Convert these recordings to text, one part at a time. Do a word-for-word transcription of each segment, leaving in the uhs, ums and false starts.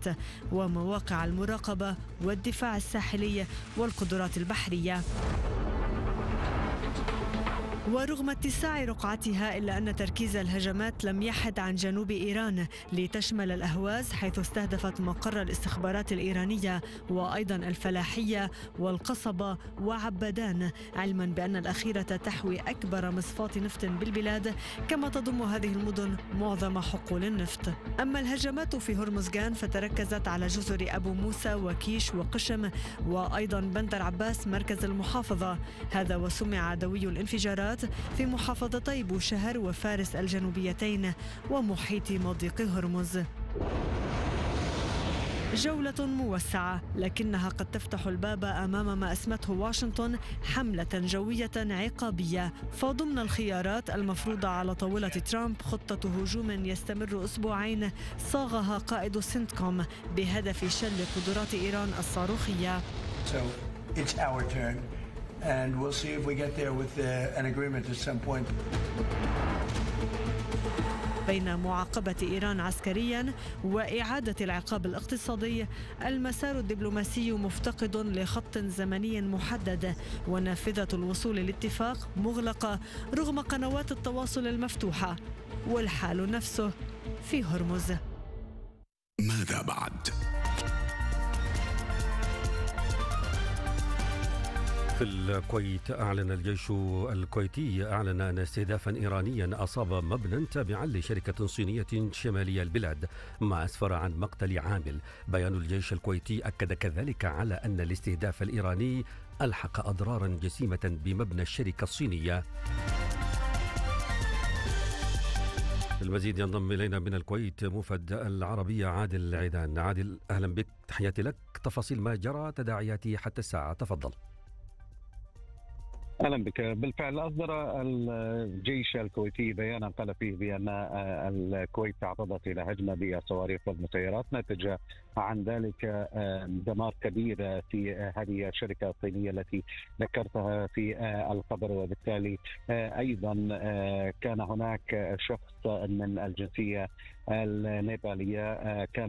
الشبكات ومواقع المراقبة والدفاع الساحلي والقدرات البحرية. ورغم اتساع رقعتها إلا أن تركيز الهجمات لم يحد عن جنوب إيران لتشمل الأهواز، حيث استهدفت مقر الاستخبارات الإيرانية وأيضا الفلاحية والقصبة وعبدان، علما بأن الأخيرة تحوي أكبر مصفاة نفط بالبلاد، كما تضم هذه المدن معظم حقول النفط. أما الهجمات في هرمزغان فتركزت على جزر أبو موسى وكيش وقشم وأيضا بندر عباس مركز المحافظة، هذا وسمع دوي الانفجارات في محافظتي بوشهر وفارس الجنوبيتين ومحيط مضيق هرمز. جولة موسعة لكنها قد تفتح الباب أمام ما أسمته واشنطن حملة جوية عقابية، فضمن الخيارات المفروضة على طاولة ترامب خطة هجوم يستمر أسبوعين صاغها قائد سنتكوم بهدف شل قدرات إيران الصاروخية. So it's our turn. And we'll see if we get there with uh, an agreement at some point. بين معاقبة إيران عسكريا وإعادة العقاب الاقتصادي، المسار الدبلوماسي مفتقد لخط زمني محدد، ونافذة الوصول لاتفاق مغلقة رغم قنوات التواصل المفتوحة، والحال نفسه في هرمز. ماذا بعد؟ في الكويت أعلن الجيش الكويتي أعلن أن استهدافا إيرانيا أصاب مبنى تابعا لشركة صينية شمالية البلاد، ما أسفر عن مقتل عامل. بيان الجيش الكويتي أكد كذلك على أن الاستهداف الإيراني ألحق أضرارا جسيمة بمبنى الشركة الصينية. المزيد ينضم إلينا من الكويت موفد العربية عادل عيدان. عادل، أهلا بك، تحياتي لك. تفاصيل ما جرى، تداعياته حتى الساعة، تفضل. اهلا بك. بالفعل اصدر الجيش الكويتي بيانا قال فيه بان الكويت تعرضت الى هجمه بالصواريخ والمسيرات، نتج عن ذلك دمار كبير في هذه الشركه الصينيه التي ذكرتها في الخبر، وبالتالي ايضا كان هناك شخص من الجنسيه النيباليه كان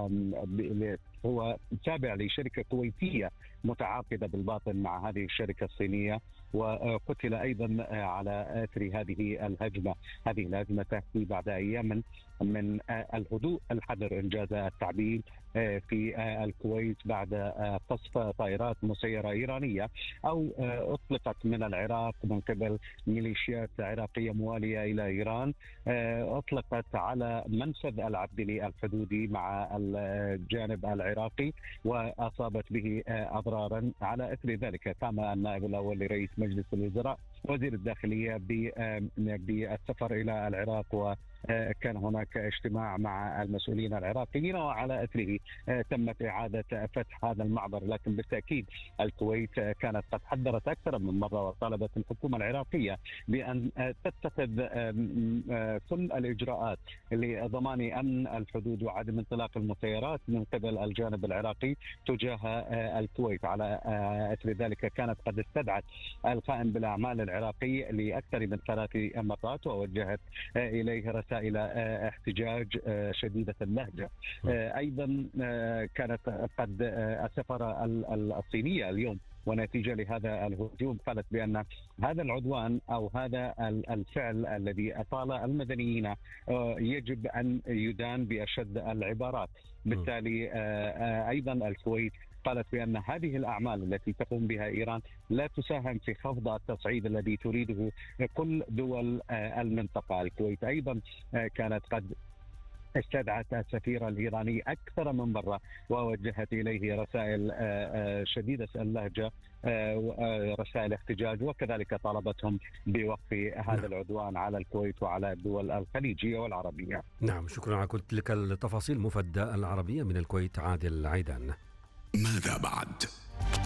هو تابع لشركه كويتيه متعاقده بالباطن مع هذه الشركه الصينيه، وقتل ايضا على اثر هذه الهجمه. هذه الهجمه تاتي بعد ايام من الهدوء الحذر انجاز التعبير في الكويت بعد قصف طائرات مسيره ايرانيه او اطلقت من العراق من قبل ميليشيات عراقيه مواليه الى ايران، اطلقت على منفذ العبدلي الحدودي مع الجانب العراقي واصابت به اضرارا. على اثر ذلك قام النائب الاول لرئيس مجلس الوزراء وزير الداخليه بالسفر الى العراق، وكان هناك اجتماع مع المسؤولين العراقيين، وعلى اثره تمت اعاده فتح هذا المعبر. لكن بالتاكيد الكويت كانت قد حذرت اكثر من مره وطالبت الحكومه العراقيه بان تتخذ كل الاجراءات لضمان امن الحدود وعدم انطلاق المسيرات من قبل الجانب العراقي تجاه الكويت. على اثر ذلك كانت قد استدعت القائم بالاعمال العراقي لاكثر من ثلاث مرات ووجهت اليه رسائل احتجاج شديده اللهجه. ايضا كانت قد السفاره الصينيه اليوم ونتيجة لهذا الهجوم قالت بأن هذا العدوان أو هذا الفعل الذي أطال المدنيين يجب أن يدان بأشد العبارات. بالتالي أيضا الكويت قالت بأن هذه الأعمال التي تقوم بها إيران لا تساهم في خفض التصعيد الذي تريده كل دول المنطقة. الكويت أيضا كانت قد استدعت السفير الإيراني أكثر من مرة ووجهت إليه رسائل شديدة اللهجة، رسائل احتجاج، وكذلك طالبتهم بوقف هذا نعم. العدوان على الكويت وعلى الدول الخليجية والعربية. نعم، شكرا على كل تلك التفاصيل. مفدى العربية من الكويت عادل عيدان. ماذا بعد؟